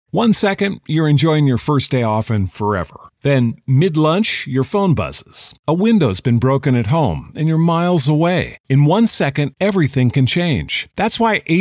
1 second, you're enjoying your first day off and forever. Then, mid-lunch, your phone buzzes. A window's been broken at home and you're miles away. In 1 second, everything can change. That's why